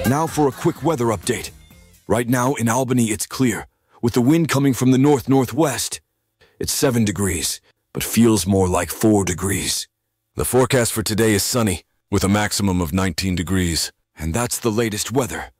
Now for a quick weather update. Right now in Albany it's clear, with the wind coming from the north-northwest. It's 7 degrees, but feels more like 4 degrees. The forecast for today is sunny, with a maximum of 19 degrees. And that's the latest weather.